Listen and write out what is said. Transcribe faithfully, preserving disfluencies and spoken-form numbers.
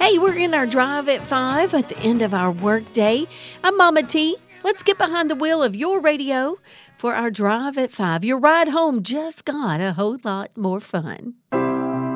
Hey, we're in our drive at five at the end of our work day. I'm Mama T. Let's get behind the wheel of your radio for our drive at five. Your ride home just got a whole lot more fun.